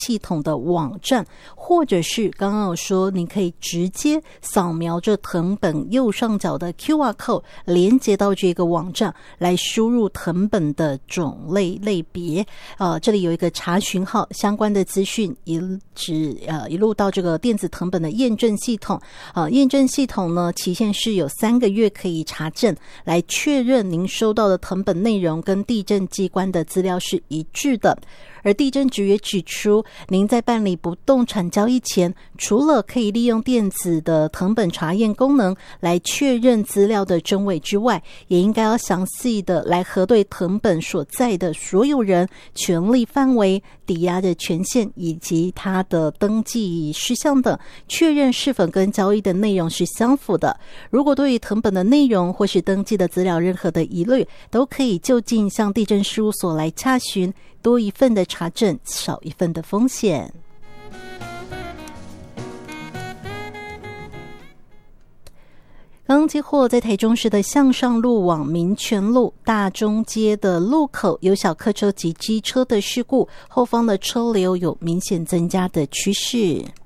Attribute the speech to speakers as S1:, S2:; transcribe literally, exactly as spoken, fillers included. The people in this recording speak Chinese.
S1: 系统的网站，或者是刚刚有说你可以直接扫描着誊本右上角的 Q R code 连接到这个网站来输入誊本的种类类别。呃，这里有一个查询号，相关的资讯一直呃一路到这个电子誊本的验证系统。呃，验证系统呢期限是有三个月可以查证，来确认您收到的誊本内容跟地政机关的资料是一致的。而地政局也指出，您在办理不动产交易前，除了可以利用电子的誊本查验功能来确认资料的真伪之外，也应该要详细的来核对誊本所在的所有人、权利范围、抵押的权限以及他的登记事项等，确认是否跟交易的内容是相符的。如果对于誊本的内容或是登记的资料任何的疑虑，都可以就近向地政事务所来洽询，多一份的查证，少一份的风险。刚刚接获在台中市的向上路往民权路大中街的路口有小客车及机车的事故，后方的车流有明显增加的趋势。